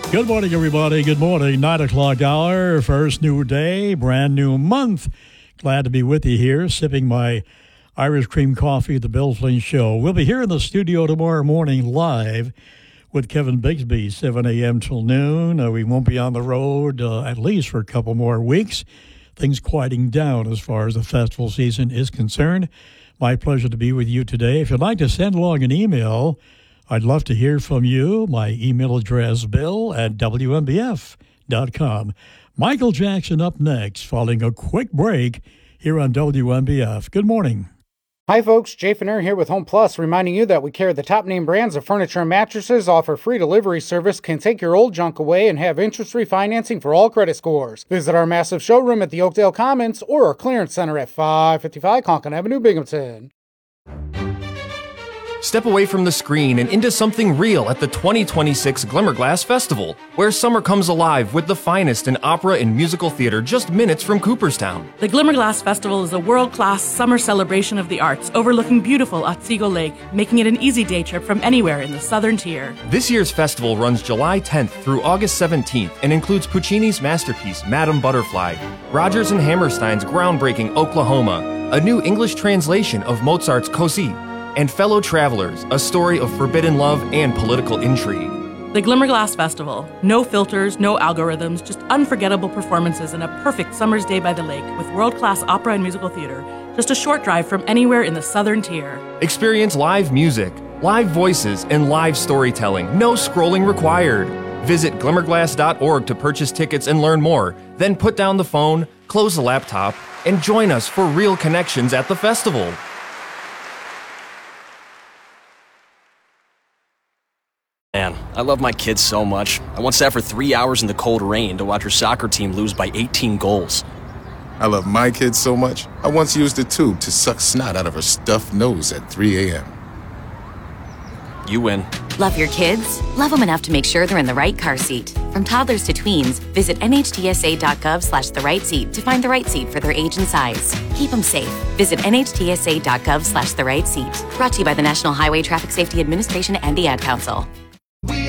Good morning, everybody. Good morning. 9 o'clock hour, first new day, brand new month. Glad to be with you here, sipping my Irish cream coffee at the Bill Flynn Show. We'll be here in the studio tomorrow morning live with Kevin Bigsby, 7 a.m. till noon. We won't be on the road at least for a couple more weeks. Things quieting down as far as the festival season is concerned. My pleasure to be with you today. If you'd like to send along an email, I'd love to hear from you. My email address, bill@WNBF.com. Michael Jackson up next, following a quick break here on WNBF. Good morning. Hi folks, Jay Finner here with Home Plus, reminding you that we carry the top name brands of furniture and mattresses, offer free delivery service, can take your old junk away, and have interest-free financing for all credit scores. Visit our massive showroom at the Oakdale Commons or our clearance center at 555 Conklin Avenue, Binghamton. Step away from the screen and into something real at the 2026 Glimmerglass Festival, where summer comes alive with the finest in opera and musical theater just minutes from Cooperstown. The Glimmerglass Festival is a world-class summer celebration of the arts overlooking beautiful Otsego Lake, making it an easy day trip from anywhere in the southern tier. This year's festival runs July 10th through August 17th and includes Puccini's masterpiece, Madame Butterfly, Rodgers and Hammerstein's groundbreaking Oklahoma, a new English translation of Mozart's Così, and Fellow Travelers, a story of forbidden love and political intrigue. The Glimmerglass Festival. No filters, no algorithms, just unforgettable performances and a perfect summer's day by the lake with world-class opera and musical theater. Just a short drive from anywhere in the southern tier. Experience live music, live voices, and live storytelling. No scrolling required. Visit glimmerglass.org to purchase tickets and learn more. Then put down the phone, close the laptop, and join us for real connections at the festival. Man, I love my kids so much. I once sat for 3 hours in the cold rain to watch her soccer team lose by 18 goals. I love my kids so much, I once used a tube to suck snot out of her stuffed nose at 3 a.m. You win. Love your kids? Love them enough to make sure they're in the right car seat. From toddlers to tweens, visit nhtsa.gov/the-right-seat to find the right seat for their age and size. Keep them safe. Visit nhtsa.gov/the-right-seat. Brought to you by the National Highway Traffic Safety Administration and the Ad Council.